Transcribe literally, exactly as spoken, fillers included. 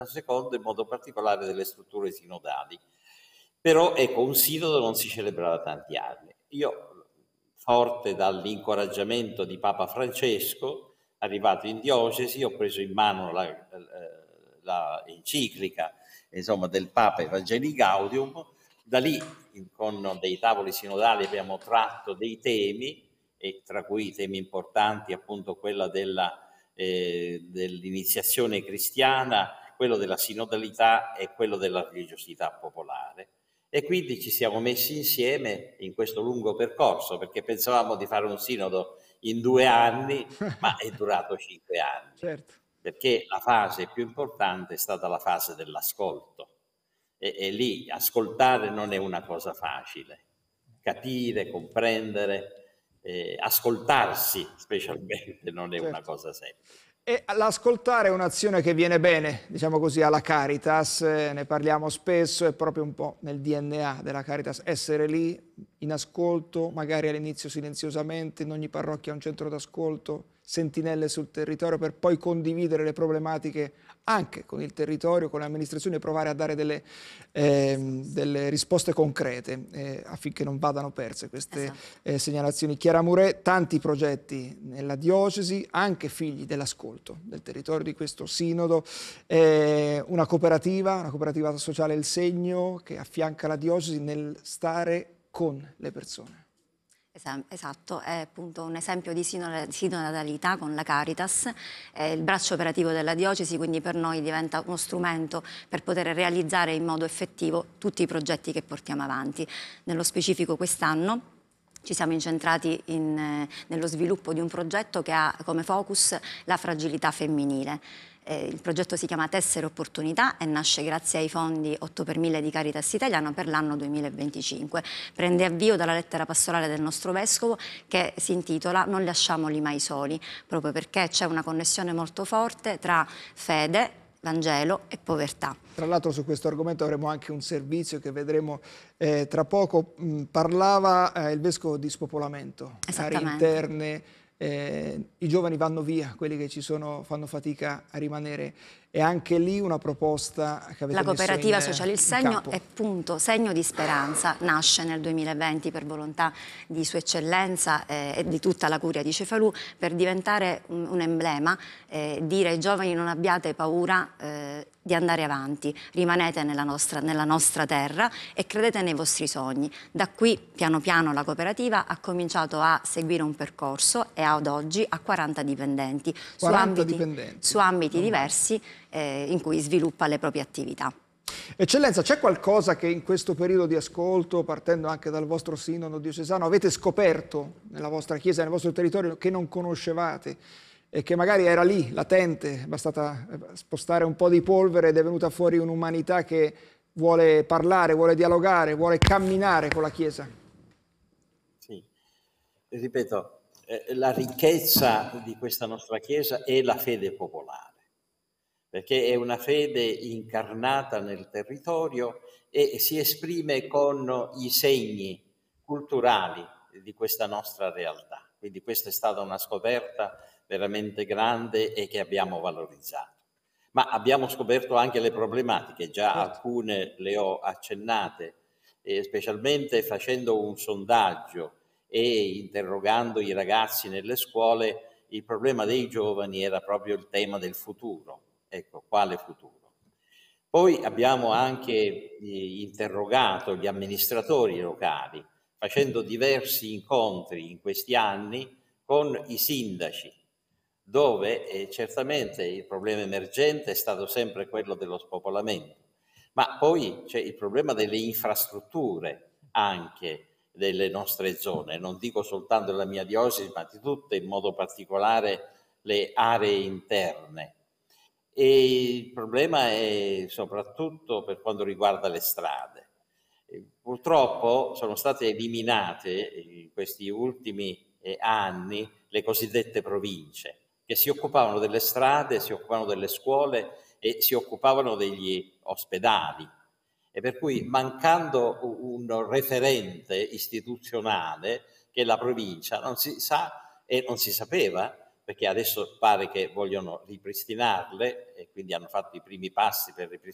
secondo, in modo particolare delle strutture sinodali. Però ecco, un sinodo non si celebra da tanti anni. Io, forte dall'incoraggiamento di Papa Francesco, arrivato in diocesi, ho preso in mano la, la enciclica insomma, del Papa Evangelii Gaudium. Da lì, con dei tavoli sinodali, abbiamo tratto dei temi, e tra cui temi importanti appunto quella della, eh, dell'iniziazione cristiana, quello della sinodalità e quello della religiosità popolare. E quindi ci siamo messi insieme in questo lungo percorso, perché pensavamo di fare un sinodo in due anni, ma è durato cinque anni, certo. perché la fase più importante è stata la fase dell'ascolto. E, e lì ascoltare non è una cosa facile, capire, comprendere, eh, ascoltarsi specialmente non è Certo. una cosa semplice. E l'ascoltare è un'azione che viene bene, diciamo così, alla Caritas, eh, ne parliamo spesso, è proprio un po' nel D N A della Caritas, essere lì in ascolto, magari all'inizio silenziosamente, in ogni parrocchia un centro d'ascolto, sentinelle sul territorio per poi condividere le problematiche anche con il territorio, con le amministrazioni e provare a dare delle, ehm, delle risposte concrete eh, affinché non vadano perse queste Esatto. eh, segnalazioni. Chiara Murè, tanti progetti nella diocesi, anche figli dell'ascolto del territorio di questo sinodo, eh, una cooperativa, una cooperativa sociale Il Segno che affianca la diocesi nel stare con le persone. Esatto, è appunto un esempio di sinodalità con la Caritas, è il braccio operativo della diocesi, quindi per noi diventa uno strumento per poter realizzare in modo effettivo tutti i progetti che portiamo avanti. Nello specifico quest'anno ci siamo incentrati in, eh, nello sviluppo di un progetto che ha come focus la fragilità femminile. Eh, il progetto si chiama Tessere Opportunità e nasce grazie ai fondi otto per mille di Caritas Italiana per l'anno duemilaventicinque. Prende avvio dalla lettera pastorale del nostro Vescovo che si intitola Non lasciamoli mai soli, proprio perché c'è una connessione molto forte tra fede, Vangelo e povertà. Tra l'altro su questo argomento avremo anche un servizio che vedremo eh, tra poco. Mh, parlava eh, il Vescovo di spopolamento, aree interne, eh, i giovani vanno via, quelli che ci sono fanno fatica a rimanere. E anche lì una proposta che avete La cooperativa messo in, sociale Il in Segno campo. è appunto segno di speranza, nasce nel duemilaventi per volontà di Sua Eccellenza eh, e di tutta la Curia di Cefalù per diventare un, un emblema, eh, dire ai giovani non abbiate paura eh, di andare avanti, rimanete nella nostra, nella nostra terra e credete nei vostri sogni. Da qui piano piano la cooperativa ha cominciato a seguire un percorso e ad oggi ha quaranta dipendenti, quaranta su ambiti, dipendenti. su ambiti Non diversi eh, in cui sviluppa le proprie attività. Eccellenza, c'è qualcosa che in questo periodo di ascolto, partendo anche dal vostro sinodo diocesano, avete scoperto nella vostra chiesa, nel vostro territorio che non conoscevate e che magari era lì, latente, è bastata spostare un po' di polvere ed è venuta fuori un'umanità che vuole parlare, vuole dialogare, vuole camminare con la Chiesa? Sì, ripeto, eh, la ricchezza di questa nostra Chiesa è la fede popolare, perché è una fede incarnata nel territorio e si esprime con i segni culturali di questa nostra realtà. Quindi questa è stata una scoperta veramente grande e che abbiamo valorizzato. Ma abbiamo scoperto anche le problematiche, già Certo. alcune le ho accennate, eh, specialmente facendo un sondaggio e interrogando i ragazzi nelle scuole. Il problema dei giovani era proprio il tema del futuro. Ecco, quale futuro? Poi abbiamo anche eh, interrogato gli amministratori locali, facendo diversi incontri in questi anni con i sindaci, dove eh, certamente il problema emergente è stato sempre quello dello spopolamento, ma poi c'è il problema delle infrastrutture anche delle nostre zone, non dico soltanto della mia diocesi, ma di tutte, in modo particolare le aree interne. E il problema è soprattutto per quanto riguarda le strade. Eh, Purtroppo sono state eliminate in questi ultimi eh, anni le cosiddette province, che si occupavano delle strade, si occupavano delle scuole e si occupavano degli ospedali. E per cui, mancando un referente istituzionale, che la provincia non si sa e non si sapeva, perché adesso pare che vogliono ripristinarle e quindi hanno fatto i primi passi per ripristinarle.